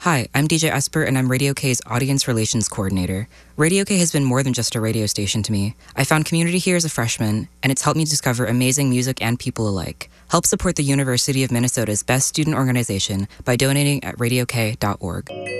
Hi, I'm DJ Esper, and I'm Radio K's Audience Relations Coordinator. Radio K has been more than just a radio station to me. I found community here as a freshman, and it's helped me discover amazing music and people alike. Help support the University of Minnesota's best student organization by donating at radiok.org.